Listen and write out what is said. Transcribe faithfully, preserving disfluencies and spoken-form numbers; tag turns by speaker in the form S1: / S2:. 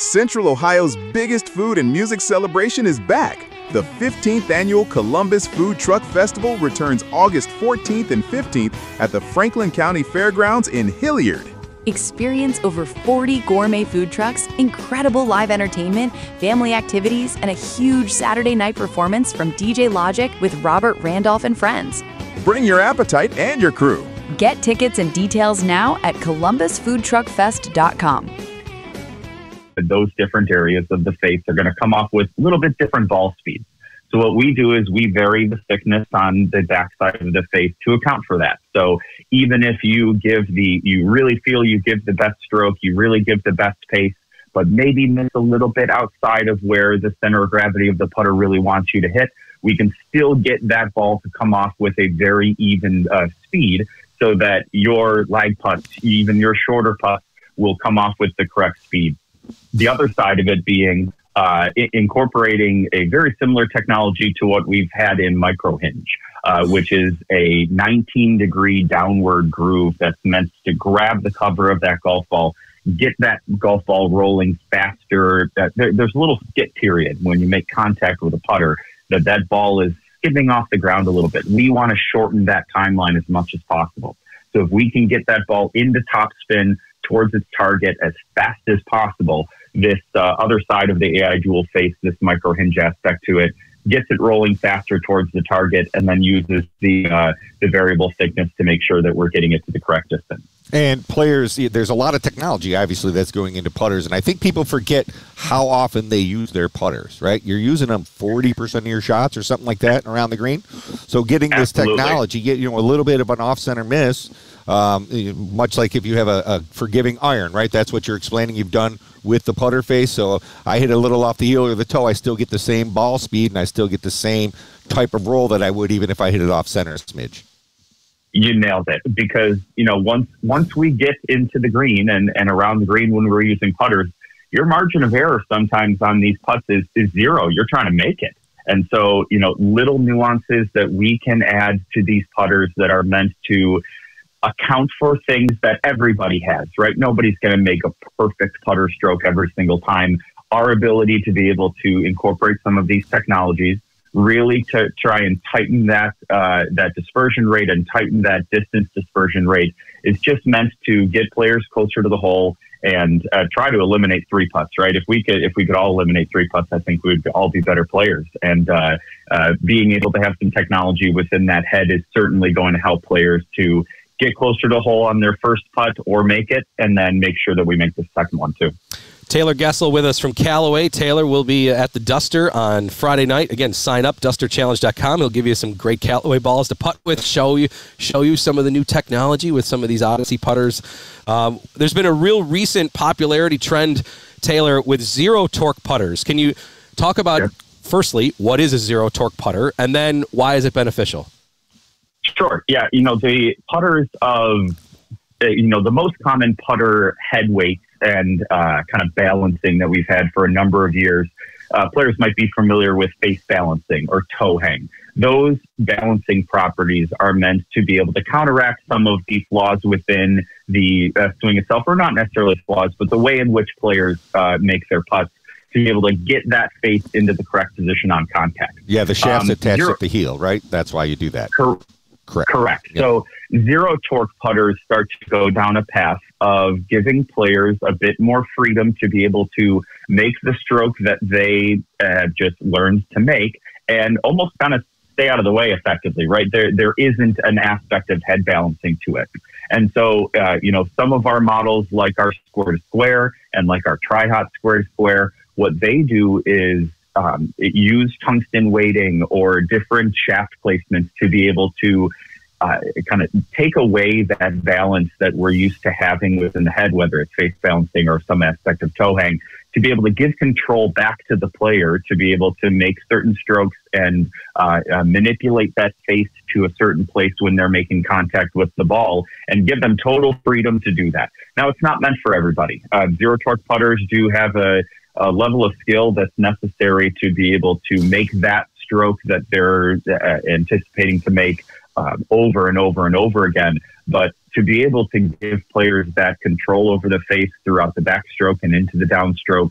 S1: Central Ohio's biggest food and music celebration is back. The fifteenth Annual Columbus Food Truck Festival returns August fourteenth and fifteenth at the Franklin County Fairgrounds in Hilliard.
S2: Experience over forty gourmet food trucks, incredible live entertainment, family activities, and a huge Saturday night performance from D J Logic with Robert Randolph and friends.
S1: Bring your appetite and your crew.
S2: Get tickets and details now at columbus food truck fest dot com.
S3: Those different areas of the face are going to come off with a little bit different ball speeds. So what we do is we vary the thickness on the backside of the face to account for that. So even if you give the, you really feel you give the best stroke, you really give the best pace, but maybe miss a little bit outside of where the center of gravity of the putter really wants you to hit, we can still get that ball to come off with a very even uh, speed so that your lag putts, even your shorter putts, will come off with the correct speed. The other side of it being uh, I- incorporating a very similar technology to what we've had in micro hinge, uh, which is a nineteen degree downward groove that's meant to grab the cover of that golf ball, get that golf ball rolling faster. That there, there's a little skip period when you make contact with a putter that that ball is skipping off the ground a little bit. We want to shorten that timeline as much as possible. So if we can get that ball into topspin towards its target as fast as possible, this uh, other side of the A I dual face, this micro hinge aspect to it, gets it rolling faster towards the target and then uses the uh, the variable thickness to make sure that we're getting it to the correct distance.
S4: And players, there's a lot of technology, obviously, that's going into putters, and I think people forget how often they use their putters, right? You're using them forty percent of your shots or something like that around the green. So getting this Absolutely. technology, get you know a little bit of an off-center miss, um, much like if you have a, a forgiving iron, right? That's what you're explaining you've done with the putter face. So I hit a little off the heel or the toe, I still get the same ball speed, and I still get the same type of roll that I would even if I hit it off center a smidge.
S3: You nailed it, because, you know, once once we get into the green and, and around the green when we're using putters, your margin of error sometimes on these putts is, is zero. You're trying to make it. And so, you know, little nuances that we can add to these putters that are meant to account for things that everybody has, right? Nobody's going to make a perfect putter stroke every single time. Our ability to be able to incorporate some of these technologies, really to try and tighten that uh, that dispersion rate and tighten that distance dispersion rate, is just meant to get players closer to the hole and uh, try to eliminate three putts. Right? If we could, if we could all eliminate three putts, I think we would all be better players. And uh, uh, being able to have some technology within that head is certainly going to help players to get closer to the hole on their first putt or make it, and then make sure that we make the second one too.
S5: Taylor Gessel with us from Callaway. Taylor will be at the Duster on Friday night. Again, sign up, duster challenge dot com. He'll give you some great Callaway balls to putt with, show you show you some of the new technology with some of these Odyssey putters. Um, there's been a real recent popularity trend, Taylor, with zero torque putters. Can you talk about, yeah. firstly, what is a zero torque putter, and then why is it beneficial?
S3: Sure. Yeah, you know, the putters of, you know, the most common putter head weight and uh, kind of balancing that we've had for a number of years, uh, players might be familiar with face balancing or toe hang. Those balancing properties are meant to be able to counteract some of the flaws within the uh, swing itself, or not necessarily flaws, but the way in which players uh, make their putts, to be able to get that face into the correct position on contact.
S4: Yeah, the shaft's
S3: um,
S4: attached
S3: zero,
S4: at the heel, right? That's why you do that.
S3: Cor-
S4: Correct.
S3: Correct.
S4: Yep.
S3: So zero torque putters start to go down a path of giving players a bit more freedom to be able to make the stroke that they uh, just learned to make, and almost kind of stay out of the way effectively, right? There, there isn't an aspect of head balancing to it. And so, uh, you know, some of our models, like our square to square and like our Tri-Hot square to square, what they do is Um, it use tungsten weighting or different shaft placements to be able to uh, kind of take away that balance that we're used to having within the head, whether it's face balancing or some aspect of toe hang, to be able to give control back to the player to be able to make certain strokes and uh, uh, manipulate that face to a certain place when they're making contact with the ball, and give them total freedom to do that. Now, it's not meant for everybody. Uh, zero torque putters do have a a level of skill that's necessary to be able to make that stroke that they're uh, anticipating to make um, over and over and over again. But to be able to give players that control over the face throughout the backstroke and into the downstroke,